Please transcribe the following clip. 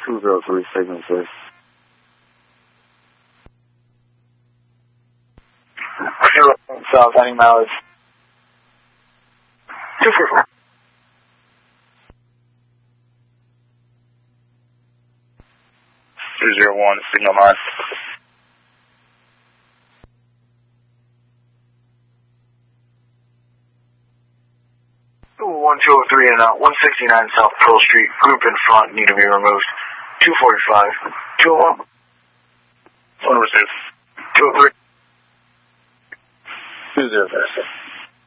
203 signal, sir. 0 south, any mileage? 244. 201, signal 9. 1203 and 169 South Pearl Street. Group in front need to be removed. 245. 201. Phone received. 203. 203.